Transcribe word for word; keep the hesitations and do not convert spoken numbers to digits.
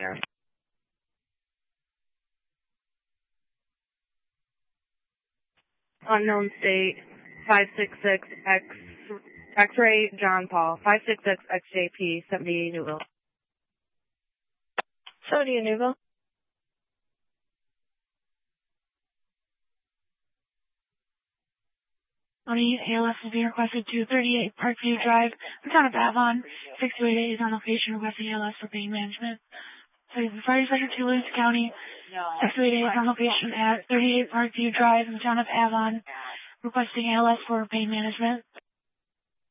there. Unknown state, five six six X, X-ray John Paul, five six six X J P, seventy Newville. seventy Newville. County A L S will be requested to thirty-eight Parkview Drive, the town of Avon. six two eight eight is on location requesting A L S for pain management. So the Fire Dispatcher to Lewis County, six two eight eight is on location at thirty-eight Parkview Drive in the town of Avon, requesting A L S for pain management.